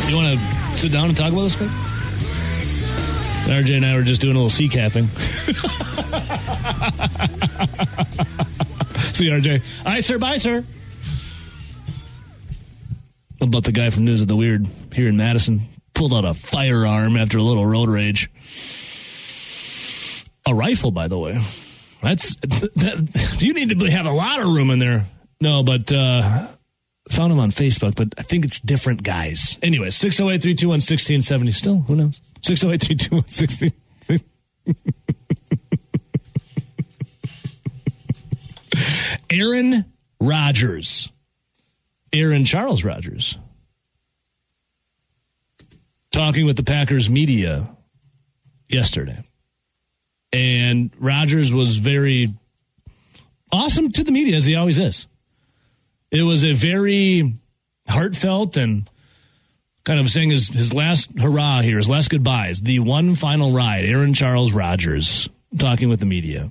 You want to sit down and talk about this quick? RJ and I were just doing a little sea capping. See, RJ. Aye, sir. Bye, sir. About the guy from News of the Weird here in Madison. Pulled out a firearm after a little road rage. A rifle, by the way. You need to have a lot of room in there. No, but found him on Facebook, but I think it's different guys. Anyway, 608-321-1670. Still, who knows? 608-321-1670. Aaron Rodgers. Aaron Charles Rodgers. Talking with the Packers media yesterday. And Rodgers was very awesome to the media, as he always is. It was a very heartfelt and kind of saying his last hurrah here, his last goodbyes, the one final ride, Aaron Charles Rodgers talking with the media.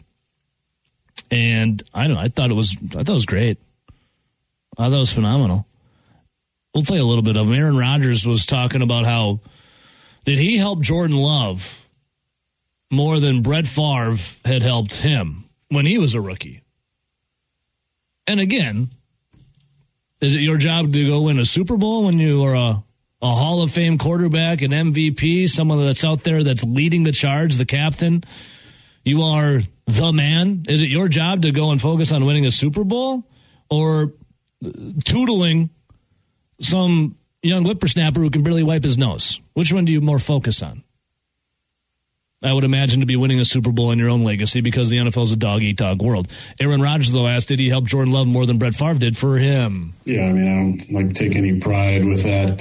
And I don't know, I thought it was great. I thought it was phenomenal. We'll play a little bit of him. Aaron Rodgers was talking about how did he help Jordan Love more than Brett Favre had helped him when he was a rookie. And again, is it your job to go win a Super Bowl when you are a Hall of Fame quarterback, an MVP, someone that's out there that's leading the charge, the captain? You are the man. Is it your job to go and focus on winning a Super Bowl or tootling some young whippersnapper who can barely wipe his nose? Which one do you more focus on? I would imagine to be winning a Super Bowl in your own legacy because the NFL is a dog-eat-dog world. Aaron Rodgers, though, asked, did he help Jordan Love more than Brett Favre did for him? Yeah, I mean, I don't take any pride with that,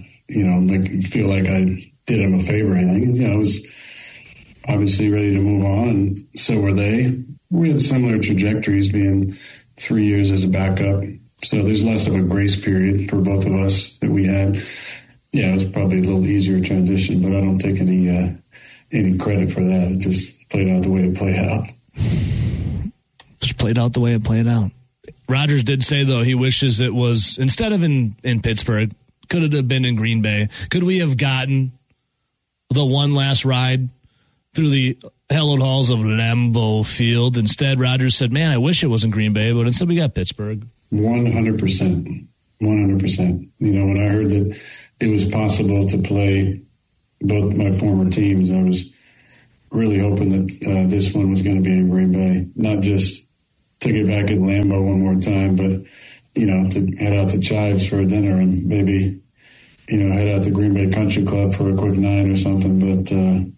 feel like I did him a favor or anything. I was obviously ready to move on, and so were they. We had similar trajectories, being 3 years as a backup. So there's less of a grace period for both of us that we had. Yeah, it was probably a little easier transition, but I don't take any credit for that. It just played out the way it played out. Just played out the way it played out. Rodgers did say, though, he wishes it was, instead of in Pittsburgh, could it have been in Green Bay? Could we have gotten the one last ride through the hallowed halls of Lambeau Field? Instead, Rodgers said, man, I wish it was in Green Bay, but instead we got Pittsburgh. 100%. 100%. When I heard that it was possible to play both my former teams, I was really hoping that this one was going to be in Green Bay. Not just to get back in Lambeau one more time, but, to head out to Chives for a dinner and maybe, head out to Green Bay Country Club for a quick night or something. But,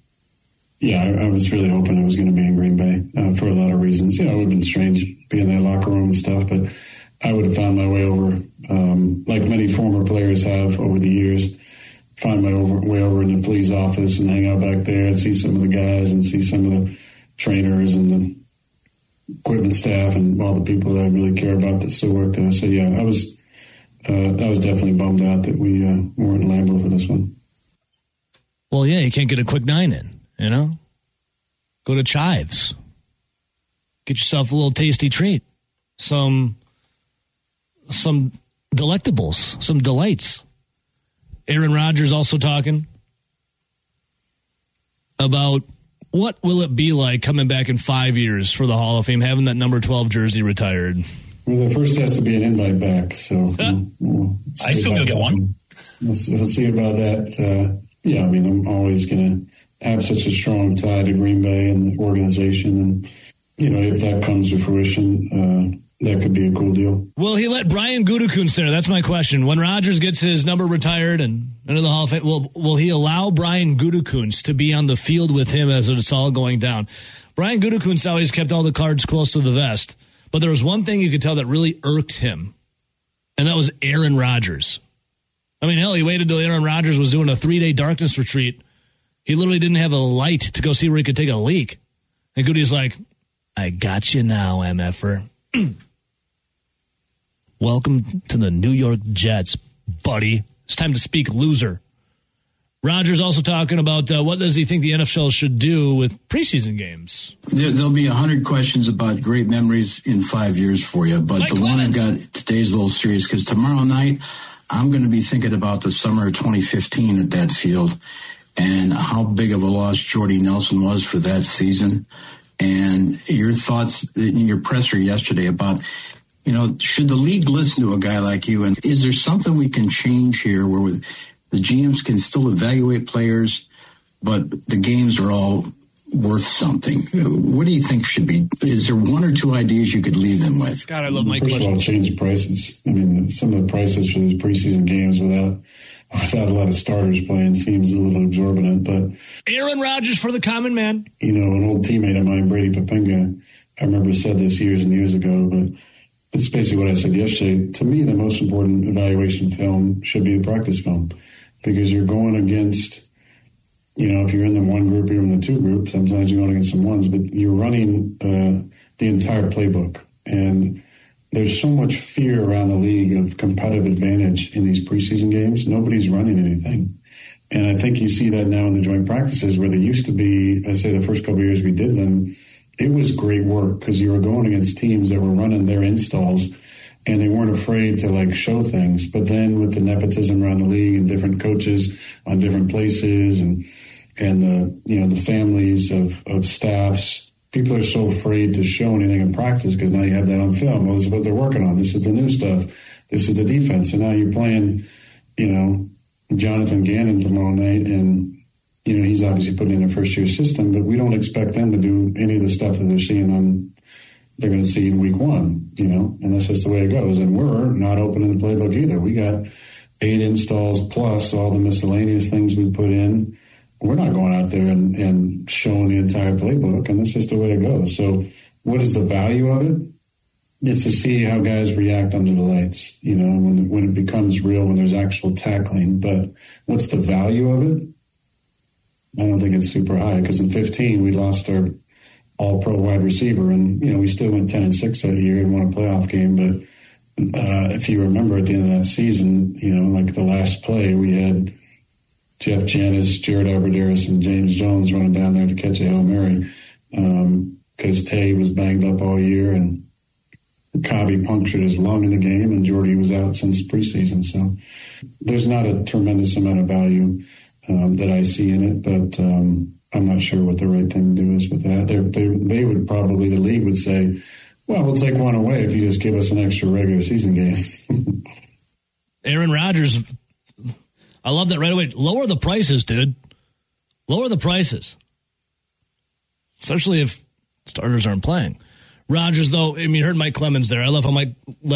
I was really hoping it was going to be in Green Bay for a lot of reasons. It would have been strange being in that locker room and stuff, but I would have found my way over, like many former players have over the years, find my way over in the Flea's office and hang out back there and see some of the guys and see some of the trainers and the equipment staff and all the people that I really care about that still work there. So, yeah, I was definitely bummed out that we weren't in Lambeau for this one. Well, yeah, you can't get a quick 9 in, Go to Chives. Get yourself a little tasty treat. Some delectables, some delights. Aaron Rodgers also talking about what will it be like coming back in 5 years for the Hall of Fame, having that number 12 jersey retired. Well, the first has to be an invite back, so we'll I assume you'll get one. We'll see about that. I'm always going to have such a strong tie to Green Bay and the organization, and if that comes to fruition, that could be a cool deal. Will he let Brian Gutekunst there? That's my question. When Rodgers gets his number retired and into the Hall of Fame, will he allow Brian Gutekunst to be on the field with him as it's all going down? Brian Gutekunst always kept all the cards close to the vest, but there was one thing you could tell that really irked him, and that was Aaron Rodgers. I mean, hell, he waited until Aaron Rodgers was doing a 3-day darkness retreat. He literally didn't have a light to go see where he could take a leak. And Goody's like, I got you now, MFer. Welcome to the New York Jets, buddy. It's time to speak, loser. Rodgers also talking about what does he think the NFL should do with preseason games. There'll be 100 questions about great memories in 5 years for you, but Mike the Clemens. One I've got today's a little serious because tomorrow night I'm going to be thinking about the summer of 2015 at that field and how big of a loss Jordy Nelson was for that season. And your thoughts in your presser yesterday about, should the league listen to a guy like you? And is there something we can change here where the GMs can still evaluate players, but the games are all worth something? What do you think should be? Is there one or two ideas you could leave them with? God, I love my question. First of all, change prices. I mean, some of the prices for these preseason games without a lot of starters playing seems a little exorbitant. But Aaron Rodgers for the common man. An old teammate of mine, Brady Papinga, I remember said this years and years ago, but it's basically what I said yesterday. To me, the most important evaluation film should be the practice film, because you're going against, if you're in the one group, you're in the two groups. Sometimes you're going against some ones, but you're running the entire playbook. And there's so much fear around the league of competitive advantage in these preseason games. Nobody's running anything. And I think you see that now in the joint practices where they used to be, I say the first couple of years we did them, it was great work because you were going against teams that were running their installs and they weren't afraid to show things. But then with the nepotism around the league and different coaches on different places and the families of staffs, people are so afraid to show anything in practice because now you have that on film. Well, this is what they're working on. This is the new stuff. This is the defense. And now you're playing, Jonathan Gannon tomorrow night, and he's obviously putting in a first-year system, but we don't expect them to do any of the stuff that they're going to see in week one, and that's just the way it goes. And we're not opening the playbook either. We got 8 installs plus all the miscellaneous things we put in. We're not going out there and showing the entire playbook, and that's just the way it goes. So what is the value of it? It's to see how guys react under the lights, when it becomes real, when there's actual tackling. But what's the value of it? I don't think it's super high, because in 2015 we lost our all-pro wide receiver, and we still went 10-6 that year and won a playoff game. But if you remember at the end of that season, the last play, we had Jeff Janis, Jared Abbrederis, and James Jones running down there to catch a Hail Mary because Tay was banged up all year and Covey punctured his lung in the game, and Jordy was out since preseason. So there's not a tremendous amount of value that I see in it, but I'm not sure what the right thing to do is with that. They would probably, the league would say, well, we'll take one away if you just give us an extra regular season game. Aaron Rodgers, I love that right away. Lower the prices, dude. Lower the prices. Especially if starters aren't playing. Rodgers, though, you heard Mike Clemens there. I love how Mike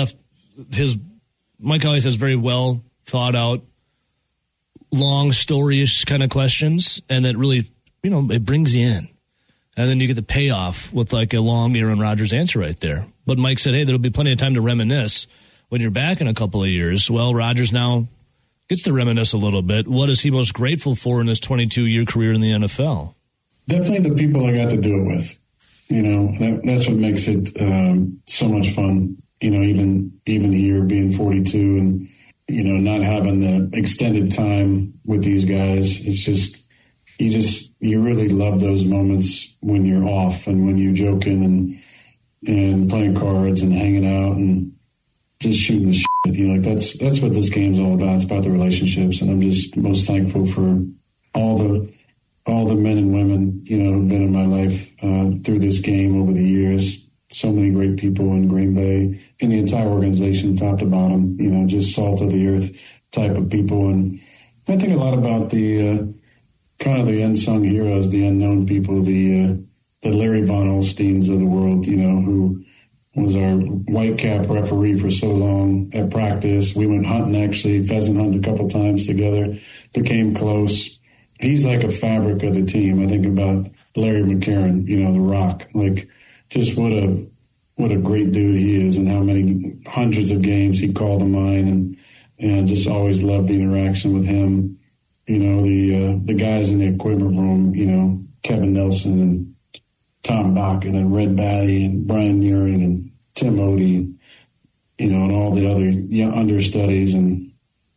always has very well thought out, long story-ish kind of questions, and that really, it brings you in. And then you get the payoff with a long Aaron Rodgers answer right there. But Mike said, hey, there'll be plenty of time to reminisce when you're back in a couple of years. Well, Rodgers now gets to reminisce a little bit. What is he most grateful for in his 22-year career in the NFL? Definitely the people I got to do it with. That's what makes it so much fun. Even here being 42 and, not having the extended time with these guys. It's just, you really love those moments when you're off and when you're joking and playing cards and hanging out and just shooting the shit. That's what this game's all about. It's about the relationships. And I'm just most thankful for all the men and women, who've been in my life through this game over the years. So many great people in Green Bay, in the entire organization, top to bottom, just salt of the earth type of people. And I think a lot about the kind of the unsung heroes, the unknown people, the Larry Von Olsteins of the world, who was our white cap referee for so long at practice. We went hunting, actually, pheasant hunting a couple times together, became close. He's like a fabric of the team. I think about Larry McCarron, the Rock, just what a great dude he is, and how many hundreds of games he called to mind, and just always loved the interaction with him. The guys in the equipment room, Kevin Nelson and Tom Bakken and Red Batty and Brian Nearing and Tim Odie, and all the other understudies and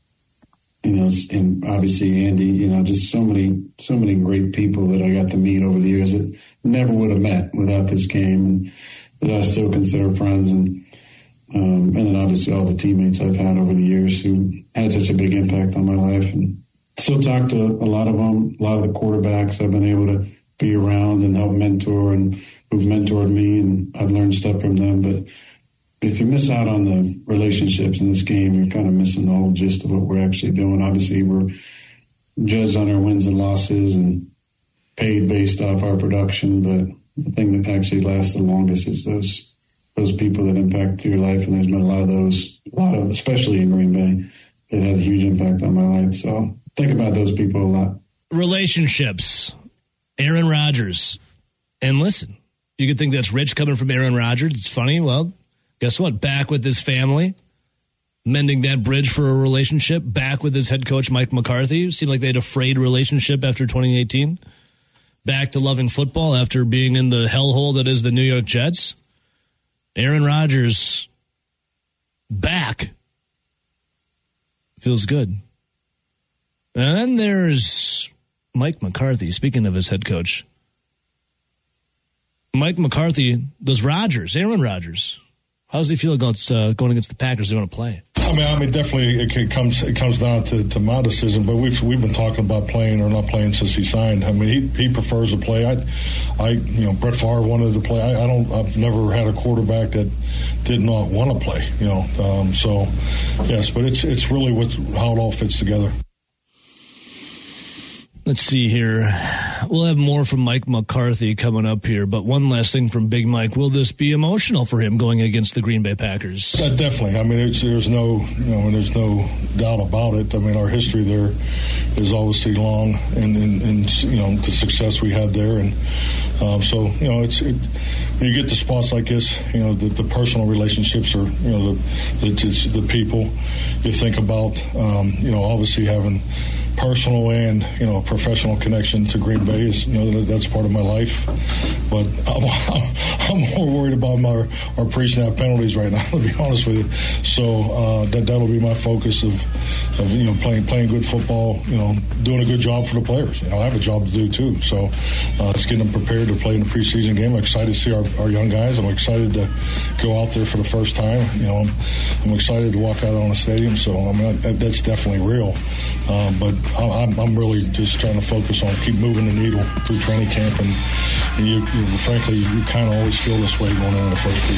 obviously Andy, just so many great people that I got to meet over the years that never would have met without this game, and that I still consider friends. And And then obviously all the teammates I've had over the years who had such a big impact on my life. And still talk to a lot of them, a lot of the quarterbacks I've been able to be around and help mentor and who've mentored me, and I've learned stuff from them. But if you miss out on the relationships in this game, you're kind of missing the whole gist of what we're actually doing. Obviously, we're judged on our wins and losses and paid based off our production, but the thing that actually lasts the longest is those people that impact your life, and there's been a lot of, especially in Green Bay, that had a huge impact on my life. So think about those people a lot. Relationships, Aaron Rodgers. And listen, you could think that's rich coming from Aaron Rodgers. It's funny. Well, guess what? Back with his family, mending that bridge for a relationship, back with his head coach, Mike McCarthy. Seemed like they had a frayed relationship after 2018. Back to loving football after being in the hellhole that is the New York Jets. Aaron Rodgers back. Feels good. And then there's Mike McCarthy, speaking of his head coach. Mike McCarthy, Aaron Rodgers. How does he feel about going against the Packers they want to play? I mean, definitely it comes down to my decision. But we've been talking about playing or not playing since he signed. I mean, he prefers to play. Brett Favre wanted to play. I've never had a quarterback that did not want to play. So yes, but it's really how it all fits together. Let's see here. We'll have more from Mike McCarthy coming up here, but one last thing from Big Mike. Will this be emotional for him going against the Green Bay Packers? Definitely. I mean, there's no doubt about it. I mean, our history there is obviously long, and the success we had there, and so when you get to spots like this, the personal relationships are the people you think about. Obviously having personal and professional connection to Green Bay is that's part of my life, but I'm more worried about our pre-snap penalties right now, to be honest with you. So that'll be my focus of playing good football, doing a good job for the players. I have a job to do too, so it's getting them prepared to play in the preseason game. I'm excited to see our young guys. I'm excited to go out there for the first time. I'm excited to walk out on a stadium. So that's definitely real, but I'm really just trying to focus on keep moving the needle through training camp, and you frankly, you kind of always feel this way going into the first preseason.